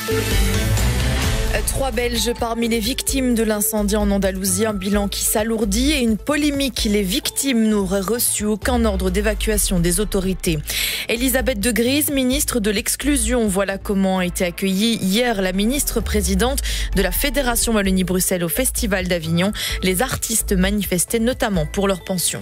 3 Belges parmi les victimes de l'incendie en Andalousie, un bilan qui s'alourdit et une polémique. Les victimes n'auraient reçu aucun ordre d'évacuation des autorités. Elisabeth de Gries, ministre de l'exclusion. Voilà comment a été accueillie hier la ministre-présidente de la Fédération Wallonie-Bruxelles au Festival d'Avignon. Les artistes manifestaient notamment pour leur pension.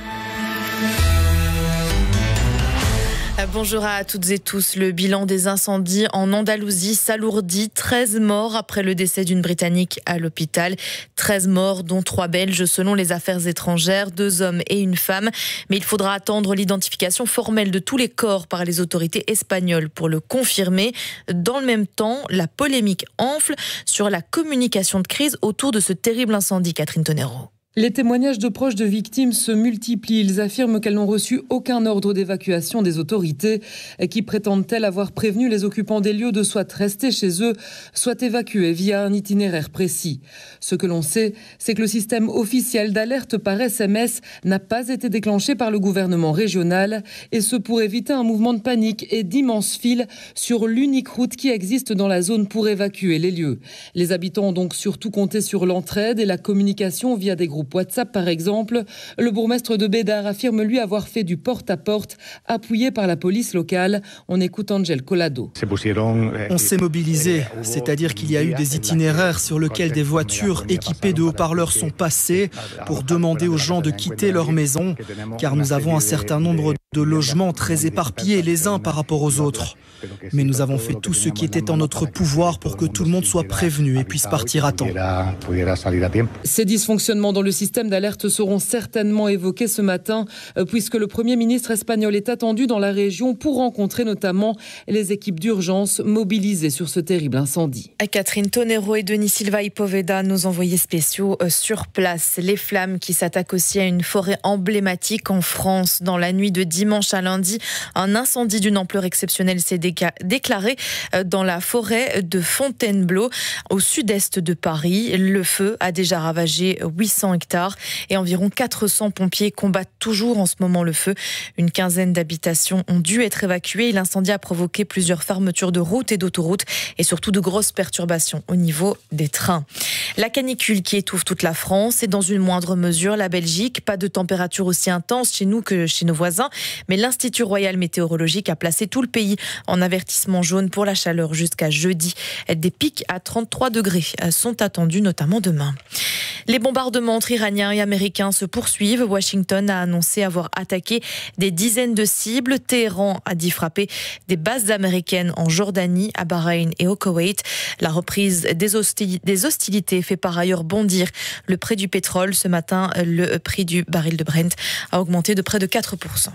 Bonjour à toutes et tous. Le bilan des incendies en Andalousie s'alourdit. 13 morts après le décès d'une Britannique à l'hôpital. 13 morts, dont 3 Belges selon les affaires étrangères, 2 hommes et une femme. Mais il faudra attendre l'identification formelle de tous les corps par les autorités espagnoles pour le confirmer. Dans le même temps, la polémique enfle sur la communication de crise autour de ce terrible incendie. Catherine Tonero. Les témoignages de proches de victimes se multiplient. Ils affirment qu'elles n'ont reçu aucun ordre d'évacuation des autorités qui prétendent-elles avoir prévenu les occupants des lieux de soit rester chez eux, soit évacuer via un itinéraire précis. Ce que l'on sait, c'est que le système officiel d'alerte par SMS n'a pas été déclenché par le gouvernement régional, et ce pour éviter un mouvement de panique et d'immenses files sur l'unique route qui existe dans la zone pour évacuer les lieux. Les habitants ont donc surtout compté sur l'entraide et la communication via des groupes WhatsApp par exemple. Le bourgmestre de Bédard affirme lui avoir fait du porte-à-porte, appuyé par la police locale. On écoute Angel Collado. On s'est mobilisé, c'est-à-dire qu'il y a eu des itinéraires sur lesquels des voitures équipées de haut-parleurs sont passées pour demander aux gens de quitter leur maison, car nous avons un certain nombre de logements très éparpillés les uns par rapport aux autres. Mais nous avons fait tout ce qui était en notre pouvoir pour que tout le monde soit prévenu et puisse partir à temps. Ces dysfonctionnements dans le système d'alerte seront certainement évoqués ce matin, puisque le Premier ministre espagnol est attendu dans la région pour rencontrer notamment les équipes d'urgence mobilisées sur ce terrible incendie. Catherine Tonero et Denis Silva y Poveda, nos envoyés spéciaux sur place. Les flammes qui s'attaquent aussi à une forêt emblématique en France. Dans la nuit de dimanche à lundi, un incendie d'une ampleur exceptionnelle s'est déclaré dans la forêt de Fontainebleau, au sud-est de Paris. Le feu a déjà ravagé 800 hectares et environ 400 pompiers combattent toujours en ce moment le feu. Une quinzaine d'habitations ont dû être évacuées et l'incendie a provoqué plusieurs fermetures de routes et d'autoroutes et surtout de grosses perturbations au niveau des trains. La canicule qui étouffe toute la France et dans une moindre mesure la Belgique. Pas de température aussi intense chez nous que chez nos voisins, mais l'Institut Royal Météorologique a placé tout le pays en avertissement jaune pour la chaleur jusqu'à jeudi. Des pics à 33 degrés sont attendus, notamment demain. Les bombardements entre Iraniens et Américains se poursuivent. Washington a annoncé avoir attaqué des dizaines de cibles. Téhéran a dit frapper des bases américaines en Jordanie, à Bahreïn et au Koweït. La reprise des hostilités fait par ailleurs bondir le prix du pétrole. Ce matin, le prix du baril de Brent a augmenté de près de 4%.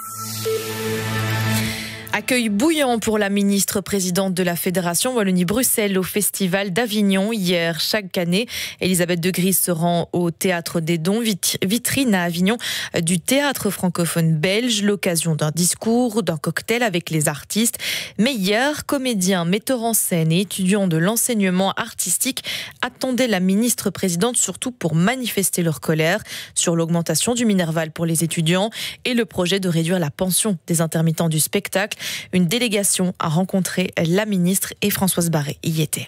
Accueil bouillant pour la ministre-présidente de la Fédération Wallonie-Bruxelles au Festival d'Avignon hier. Chaque année, Elisabeth de Gries se rend au Théâtre des Dons, vitrine à Avignon du théâtre francophone belge, l'occasion d'un discours, d'un cocktail avec les artistes. Mais hier, comédiens, metteurs en scène et étudiants de l'enseignement artistique attendaient la ministre-présidente surtout pour manifester leur colère sur l'augmentation du Minerval pour les étudiants et le projet de réduire la pension des intermittents du spectacle. Une délégation a rencontré la ministre et Françoise Barré y était.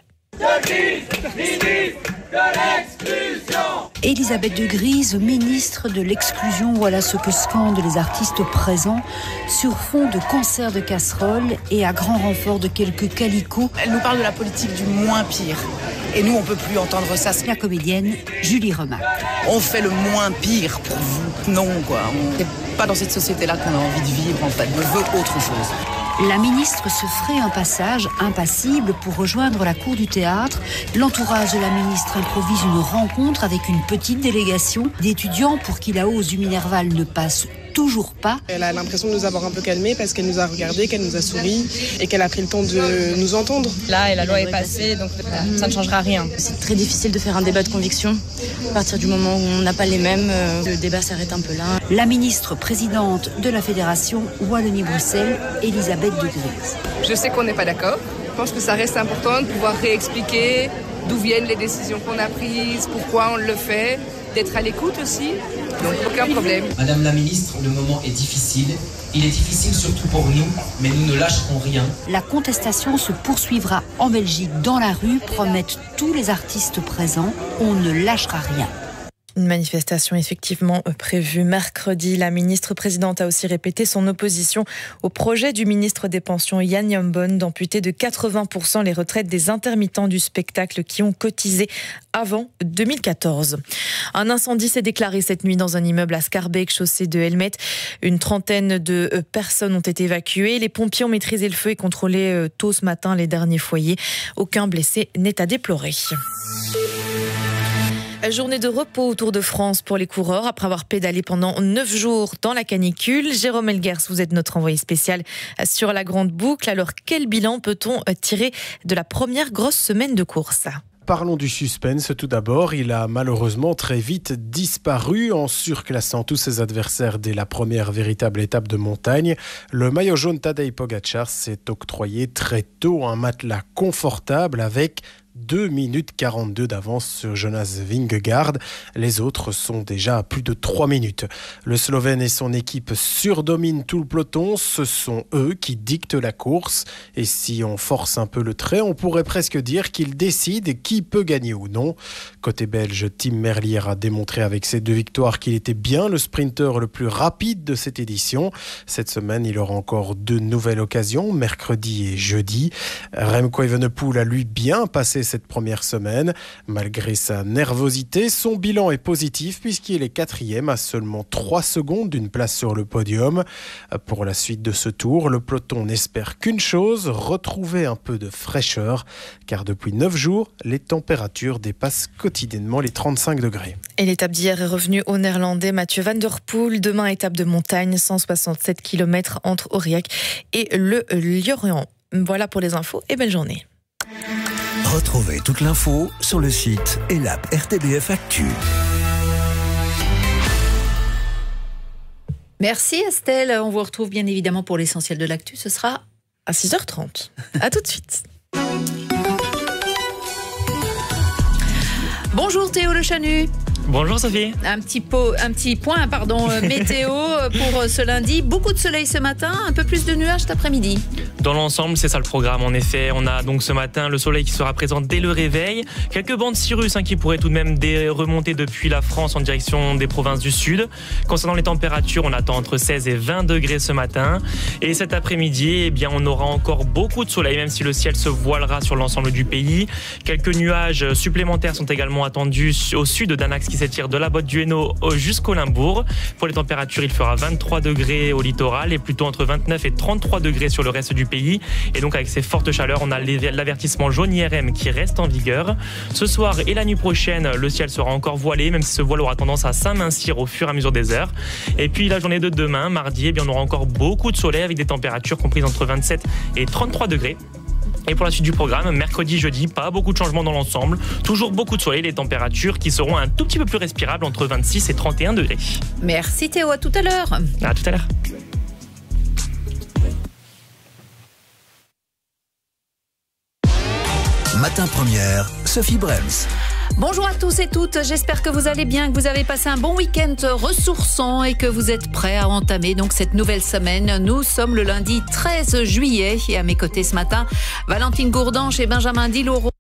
Elisabeth de Gries, ministre de l'exclusion, voilà ce que scandent les artistes présents sur fond de concert de casseroles et à grand renfort de quelques calicots. Elle nous parle de la politique du moins pire. Et nous, on peut plus entendre ça. La comédienne Julie Remac. On fait le moins pire pour vous. Non, quoi. On n'est pas dans cette société-là qu'on a envie de vivre, en fait. On veut autre chose. La ministre se ferait un passage impassible pour rejoindre la cour du théâtre. L'entourage de la ministre improvise une rencontre avec une petite délégation d'étudiants pour qui la hausse du Minerval ne passe toujours pas. Elle a l'impression de nous avoir un peu calmés parce qu'elle nous a regardés, qu'elle nous a souri et qu'elle a pris le temps de nous entendre. Là, la loi est passée, donc ça ne changera rien. C'est très difficile de faire un débat de conviction. À partir du moment où on n'a pas les mêmes, le débat s'arrête un peu là. La ministre présidente de la Fédération Wallonie-Bruxelles, Elisabeth de Gries. Je sais qu'on n'est pas d'accord. Je pense que ça reste important de pouvoir réexpliquer d'où viennent les décisions qu'on a prises, pourquoi on le fait, d'être à l'écoute aussi. Donc aucun problème. Madame la ministre, le moment est difficile. Il est difficile surtout pour nous, mais nous ne lâcherons rien. La contestation se poursuivra en Belgique dans la rue, promettent tous les artistes présents. On ne lâchera rien. Une manifestation effectivement prévue mercredi. La ministre-présidente a aussi répété son opposition au projet du ministre des Pensions Yann Yambon d'amputer de 80% les retraites des intermittents du spectacle qui ont cotisé avant 2014. Un incendie s'est déclaré cette nuit dans un immeuble à Schaerbeek, chaussée de Helmet. Une trentaine de personnes ont été évacuées. Les pompiers ont maîtrisé le feu et contrôlé tôt ce matin les derniers foyers. Aucun blessé n'est à déplorer. Journée de repos au Tour de France pour les coureurs après avoir pédalé pendant 9 jours dans la canicule. Jérôme Elguers, vous êtes notre envoyé spécial sur la grande boucle. Alors quel bilan peut-on tirer de la première grosse semaine de course ? Parlons du suspense tout d'abord. Il a malheureusement très vite disparu en surclassant tous ses adversaires dès la première véritable étape de montagne. Le maillot jaune Tadej Pogačar s'est octroyé très tôt un matelas confortable avec 2 minutes 42 d'avance sur Jonas Vingegaard. Les autres sont déjà à plus de 3 minutes. Le Slovène et son équipe surdominent tout le peloton. Ce sont eux qui dictent la course. Et si on force un peu le trait, on pourrait presque dire qu'ils décident qui peut gagner ou non. Côté belge, Tim Merlier a démontré avec ses 2 victoires qu'il était bien le sprinter le plus rapide de cette édition. Cette semaine, il aura encore 2 nouvelles occasions, mercredi et jeudi. Remco Evenepoel a lui bien passé cette première semaine. Malgré sa nervosité, son bilan est positif puisqu'il est 4e à seulement 3 secondes d'une place sur le podium. Pour la suite de ce tour, le peloton n'espère qu'une chose, retrouver un peu de fraîcheur, car depuis 9 jours, les températures dépassent quotidiennement les 35 degrés. Et l'étape d'hier est revenue au Néerlandais Mathieu van der Poel. Demain, étape de montagne, 167 km entre Aurillac et le Lorient. Voilà pour les infos et belle journée. Retrouvez toute l'info sur le site et l'app RTBF Actu. Merci Estelle. On vous retrouve bien évidemment pour l'essentiel de l'actu. Ce sera à 6h30. À tout de suite. Bonjour Théo Le Chanu. Bonjour Sophie. Un petit point météo pour ce lundi. Beaucoup de soleil ce matin, un peu plus de nuages cet après-midi. Dans l'ensemble, c'est ça le programme en effet. On a donc ce matin le soleil qui sera présent dès le réveil. Quelques bancs de cirrus qui pourraient tout de même remonter depuis la France en direction des provinces du sud. Concernant les températures, on attend entre 16 et 20 degrés ce matin. Et cet après-midi, on aura encore beaucoup de soleil, même si le ciel se voilera sur l'ensemble du pays. Quelques nuages supplémentaires sont également attendus au sud d'un axe qui s'étire de la Botte du Hainaut jusqu'au Limbourg. Pour les températures, il fera 23 degrés au littoral et plutôt entre 29 et 33 degrés sur le reste du pays. Et donc avec ces fortes chaleurs, on a l'avertissement jaune IRM qui reste en vigueur. Ce soir et la nuit prochaine, le ciel sera encore voilé, même si ce voile aura tendance à s'amincir au fur et à mesure des heures. Et puis la journée de demain, mardi, on aura encore beaucoup de soleil avec des températures comprises entre 27 et 33 degrés. Et pour la suite du programme, mercredi, jeudi, pas beaucoup de changements dans l'ensemble. Toujours beaucoup de soleil, les températures qui seront un tout petit peu plus respirables entre 26 et 31 degrés. Merci Théo, à tout à l'heure. À tout à l'heure. Matin Première, Sophie Brems. Bonjour à tous et toutes, j'espère que vous allez bien, que vous avez passé un bon week-end ressourçant et que vous êtes prêts à entamer donc cette nouvelle semaine. Nous sommes le lundi 13 juillet et à mes côtés ce matin, Valentine Gourdanche et Benjamin Diloro.